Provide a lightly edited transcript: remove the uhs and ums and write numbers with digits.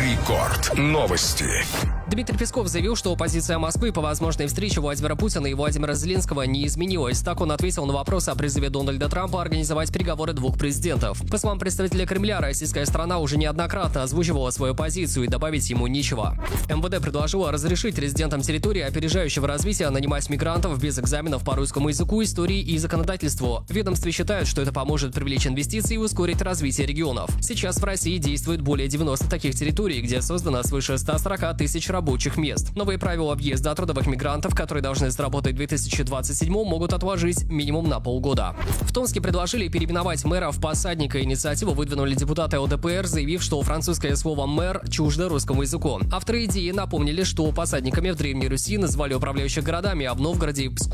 Рекорд. Новости. Дмитрий Песков заявил, что позиция Москвы по возможной встрече Владимира Путина и Владимира Зеленского не изменилась. Так он ответил на вопрос о призыве Дональда Трампа организовать переговоры двух президентов. По словам представителя Кремля, российская сторона уже неоднократно озвучивала свою позицию и добавить ему нечего. МВД предложило разрешить резидентам территории опережающего развития нанимать мигрантов без экзаменов по русскому языку, истории и законодательству. В ведомстве считают, что это поможет привлечь инвестиции и ускорить развитие регионов. Сейчас в России действует более 90 таких территорий, где создано свыше 140 тысяч рабочих мест. Новые правила объезда трудовых мигрантов, которые должны сработать в 2027, могут отложить минимум на полгода. В Томске предложили переименовать мэра в посадника. Инициативу выдвинули депутаты ЛДПР, заявив, что французское слово «мэр» чуждо русскому языку. Авторы идеи напомнили, что посадниками в Древней Руси называли управляющих городами, а в Новгороде и Пскове